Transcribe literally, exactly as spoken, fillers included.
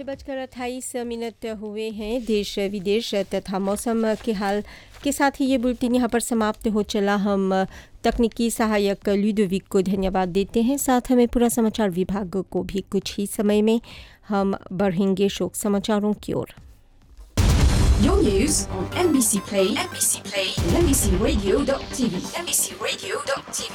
छः बजकर अट्ठाईस मिनट हुए हैं। देश विदेश तथा मौसम के हाल के साथ ही ये बुलेटिन यहाँ पर समाप्त हो चला। हम तकनीकी सहायक लुडोविक को धन्यवाद देते हैं। साथ हमें पूरा समाचार विभाग को भी कुछ ही समय में हम बढ़ेंगे शोक समाचारों की ओर। Your news on M B C Play, M B C Play, and M B C Radio dot T V, M B C Radio dot T V.